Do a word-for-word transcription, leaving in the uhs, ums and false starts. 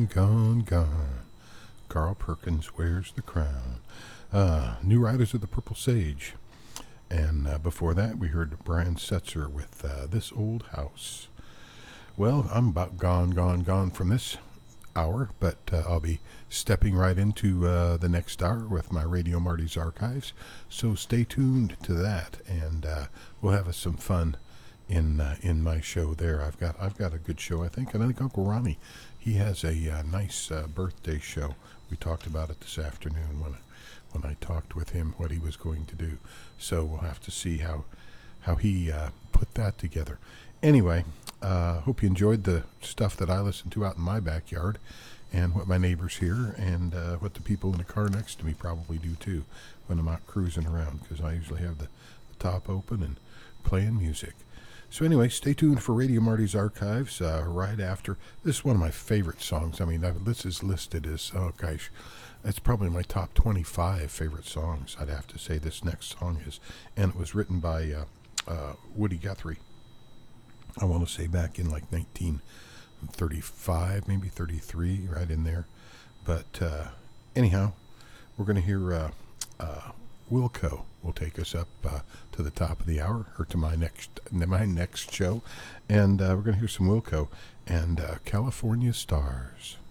gone, gone, gone. Carl Perkins wears the crown. Uh, New Riders of the Purple Sage. And uh, before that, we heard Brian Setzer with uh, This Old House. Well, I'm about gone, gone, gone from this hour, but uh, I'll be stepping right into uh, the next hour with my Radio Marty's archives. So stay tuned to that, and uh, we'll have us some fun in uh, in my show there. I've got I've got a good show, I think, and I think Uncle Ronnie, he has a uh, nice uh, birthday show. We talked about it this afternoon when I, when I talked with him what he was going to do. So we'll have to see how how he uh, put that together. Anyway, uh, hope you enjoyed the stuff that I listen to out in my backyard, and what my neighbors hear, and uh, what the people in the car next to me probably do too when I'm out cruising around, because I usually have the, the top open and playing music. So anyway, stay tuned for Radio Marty's Archives uh, right after. This is one of my favorite songs. I mean, this is listed as, oh gosh, it's probably my top twenty-five favorite songs, I'd have to say this next song is. And it was written by uh, uh, Woody Guthrie. I want to say back in like nineteen thirty-five, maybe thirty-three, right in there. But uh, anyhow, we're going to hear uh, uh, Wilco will take us up uh, to the top of the hour, or to my next my next show. And uh, we're going to hear some Wilco and uh, California Stars.